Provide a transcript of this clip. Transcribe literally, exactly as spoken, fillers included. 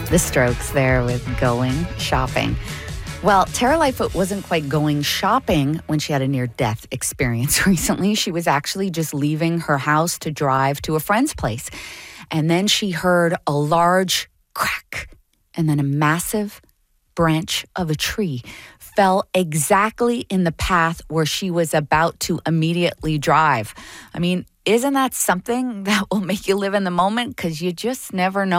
The Strokes there with Going Shopping. Well, Tara Lightfoot wasn't quite going shopping when she had a near-death experience recently. She was actually just leaving her house to drive to a friend's place. And then she heard a large crack, and then a massive branch of a tree fell exactly in the path where she was about to immediately drive. I mean, isn't that something that will make you live in the moment? Because you just never know.